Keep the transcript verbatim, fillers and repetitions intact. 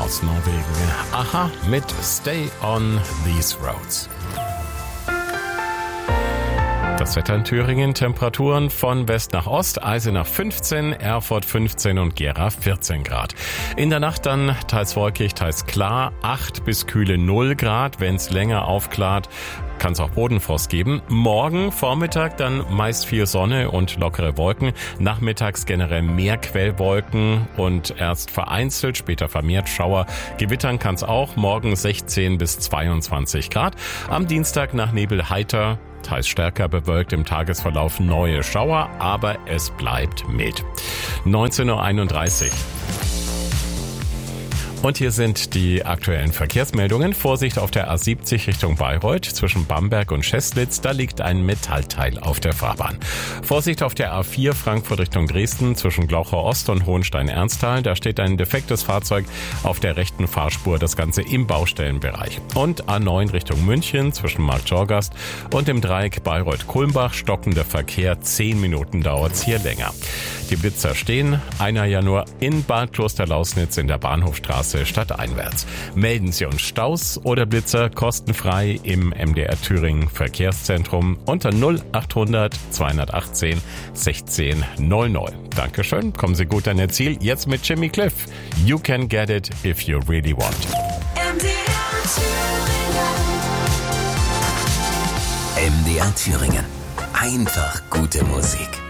aus Norwegen. Aha mit Stay on These Roads. Das Wetter in Thüringen, Temperaturen von West nach Ost, Eisenach fünfzehn, Erfurt fünfzehn und Gera vierzehn Grad. In der Nacht dann teils wolkig, teils klar, acht bis kühle null Grad. Wenn es länger aufklart, kann es auch Bodenfrost geben. Morgen Vormittag dann meist viel Sonne und lockere Wolken. Nachmittags generell mehr Quellwolken und erst vereinzelt, später vermehrt Schauer. Gewittern kann es auch. Morgen sechzehn bis zweiundzwanzig Grad. Am Dienstag nach Nebel heiter, teils stärker bewölkt, im Tagesverlauf neue Schauer, aber es bleibt mild. neunzehn Uhr einunddreißig. Und hier sind die aktuellen Verkehrsmeldungen. Vorsicht auf der A siebzig Richtung Bayreuth zwischen Bamberg und Scheslitz. Da liegt ein Metallteil auf der Fahrbahn. Vorsicht auf der A vier Frankfurt Richtung Dresden zwischen Glauchau Ost und Hohenstein-Ernsthal. Da steht ein defektes Fahrzeug auf der rechten Fahrspur. Das Ganze im Baustellenbereich. Und A neun Richtung München zwischen Marktschorgast und dem Dreieck Bayreuth-Kulmbach. Stockender Verkehr. Zehn Minuten dauert's hier länger. Die Blitzer stehen. Einer ja nur in Bad Klosterlausnitz in der Bahnhofstraße stadteinwärts. Melden Sie uns Staus oder Blitzer kostenfrei im M D R Thüringen Verkehrszentrum unter null achthundert zweihundertachtzehn sechzehn null null. Dankeschön, kommen Sie gut an Ihr Ziel. Jetzt mit Jimmy Cliff. You can get it if you really want. M D R Thüringen. M D R Thüringen. Einfach gute Musik.